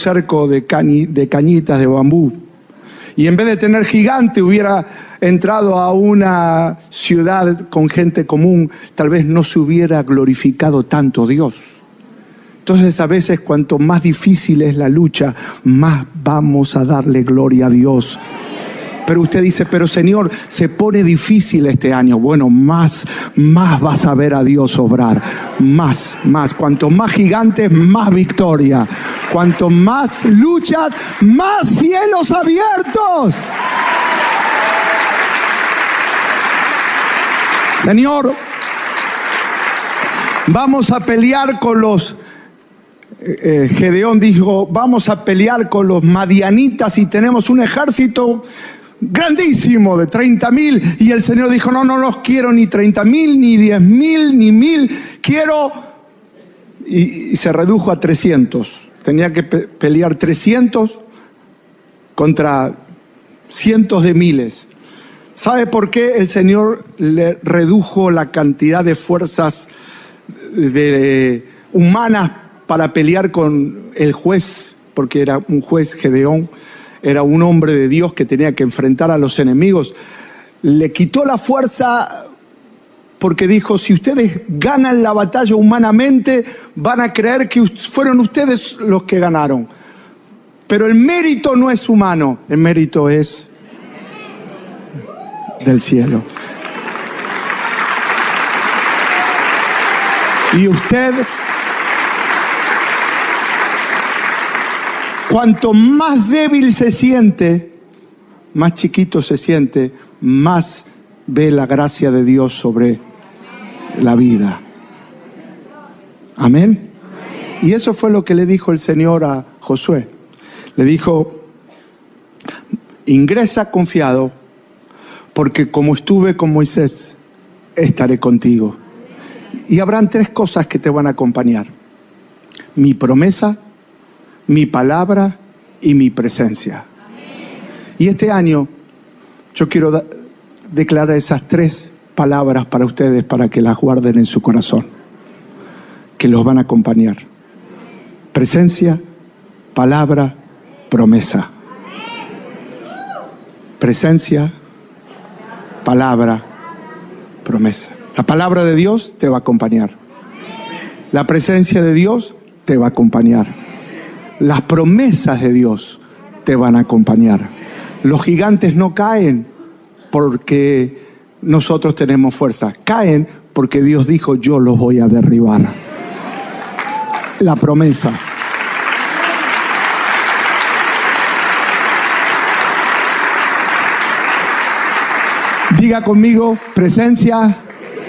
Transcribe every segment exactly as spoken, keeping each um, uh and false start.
cerco de, cañi, de cañitas de bambú. Y en vez de tener gigante, hubiera entrado a una ciudad con gente común, tal vez no se hubiera glorificado tanto Dios. Entonces, a veces, cuanto más difícil es la lucha, más vamos a darle gloria a Dios. Pero usted dice, pero Señor, se pone difícil este año. Bueno, más, más vas a ver a Dios obrar. Más, más. Cuanto más gigantes, más victoria. Cuanto más luchas, más cielos abiertos. Señor, vamos a pelear con los... Eh, Gedeón dijo, vamos a pelear con los madianitas y tenemos un ejército grandísimo de treinta mil. Y el Señor dijo, no, no los quiero ni treinta mil, ni diez mil, ni mil. Quiero... Y, y se redujo a trescientos. Tenía que pe- pelear trescientos contra cientos de miles. ¿Sabe por qué el Señor le redujo la cantidad de fuerzas de, humanas para pelear con el juez? Porque era un juez, Gedeón, era un hombre de Dios que tenía que enfrentar a los enemigos. Le quitó la fuerza porque dijo, si ustedes ganan la batalla humanamente, van a creer que fueron ustedes los que ganaron. Pero el mérito no es humano, el mérito es del cielo. Y usted, cuanto más débil se siente, más chiquito se siente, más ve la gracia de Dios sobre la vida. Amén. Y eso fue lo que le dijo el Señor a Josué. Le dijo, ingresa confiado, porque como estuve con Moisés, estaré contigo. Y habrán tres cosas que te van a acompañar: mi promesa, mi palabra y mi presencia. Y este año yo quiero da- declarar esas tres palabras para ustedes, para que las guarden en su corazón, que los van a acompañar: presencia, palabra, promesa. Presencia, palabra, promesa. La palabra de Dios te va a acompañar. La presencia de Dios te va a acompañar. Las promesas de Dios te van a acompañar. Los gigantes no caen porque nosotros tenemos fuerza. Caen porque Dios dijo, yo los voy a derribar. La promesa. Diga conmigo, presencia,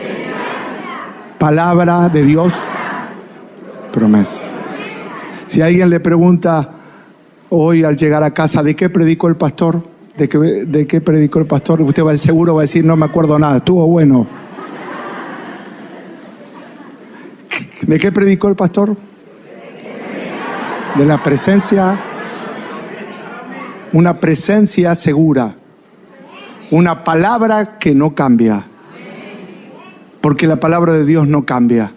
palabra de Dios, promesa. Si alguien le pregunta hoy al llegar a casa, ¿de qué predicó el pastor? ¿De qué, de qué predicó el pastor? Usted va, seguro va a decir, no me acuerdo nada, estuvo bueno. ¿De qué predicó el pastor? De la presencia, una presencia segura. Una palabra que no cambia, porque la palabra de Dios no cambia.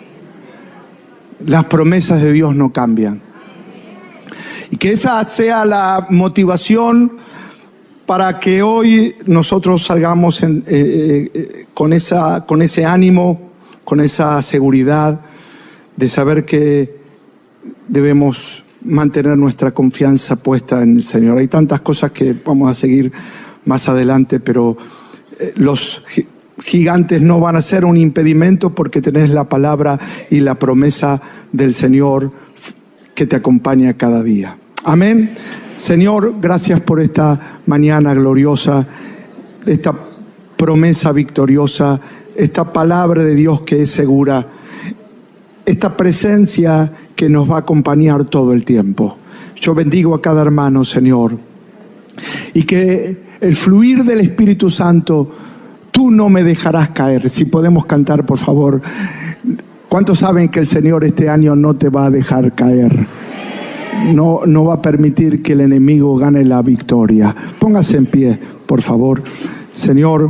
Las promesas de Dios no cambian. Y que esa sea la motivación para que hoy nosotros salgamos en, eh, eh, con, esa, con ese ánimo, con esa seguridad de saber que debemos mantener nuestra confianza puesta en el Señor. Hay tantas cosas que vamos a seguir más adelante, pero eh, los gigantes no van a ser un impedimento porque tenés la palabra y la promesa del Señor que te acompaña cada día. Amén. Señor, gracias por esta mañana gloriosa, esta promesa victoriosa, esta palabra de Dios que es segura, esta presencia que nos va a acompañar todo el tiempo. Yo bendigo a cada hermano, Señor, y que el fluir del Espíritu Santo, tú no me dejarás caer. Si podemos cantar, por favor. ¿Cuántos saben que el Señor este año no te va a dejar caer? No, no va a permitir que el enemigo gane la victoria. Póngase en pie, por favor. Señor,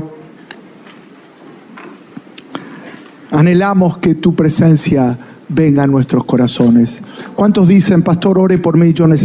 anhelamos que tu presencia venga a nuestros corazones. ¿Cuántos dicen, pastor, ore por mí, yo necesito